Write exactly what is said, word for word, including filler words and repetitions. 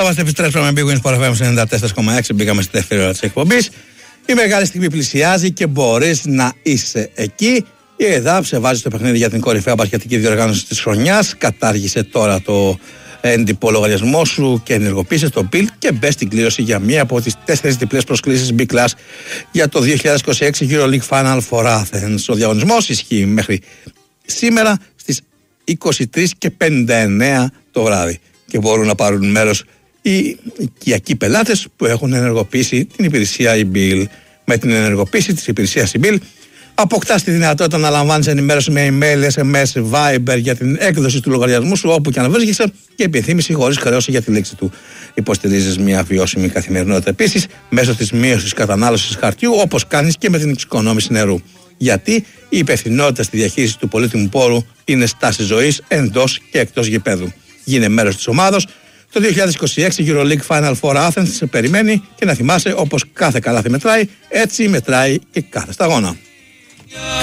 Εδώ είμαστε, επιστρέψαμε με Big Wins Sport εφ εμ ενενήντα τέσσερα κόμμα έξι. Μπήκαμε στη δεύτερη ώρα της εκπομπής. Η μεγάλη στιγμή πλησιάζει και μπορείς να είσαι εκεί. Η ΕΔΑΠ σε βάζει στο παιχνίδι για την κορυφαία μπασκετική διοργάνωση της χρονιάς. Κατάργησε τώρα το έντυπο λογαριασμό σου και ενεργοποίησε το πιλ και μπε στην κλήρωση για μία από τις τέσσερις διπλές προσκλήσεις B-Class για το δύο χιλιάδες είκοσι έξι EuroLeague Final for Athens. Ο διαγωνισμός ισχύει μέχρι σήμερα στις είκοσι τρεις και πενήντα εννέα το βράδυ και μπορούν να πάρουν μέρος οι οικιακοί πελάτες που έχουν ενεργοποιήσει την υπηρεσία e-bill. Με την ενεργοποίηση της υπηρεσίας e-bill αποκτάς τη δυνατότητα να λαμβάνεις ενημέρωση με email, ες εμ ες, Viber για την έκδοση του λογαριασμού σου όπου και αν βρίσκεσαι και επιθύμηση χωρίς χρέωση για τη λήξη του. Υποστηρίζεις μια βιώσιμη καθημερινότητα επίσης μέσω της μείωσης κατανάλωσης χαρτιού, όπως κάνεις και με την εξοικονόμηση νερού. Γιατί η υπευθυνότητα στη διαχείριση του πολύτιμου πόρου είναι στάση ζωής εντός και εκτός γηπέδου. Γίνε μέρος της ομάδος. Το δύο χιλιάδες είκοσι έξι EuroLeague Final for Athens σε περιμένει και να θυμάσαι, όπως κάθε καλάθι μετράει, έτσι μετράει και κάθε σταγόνα.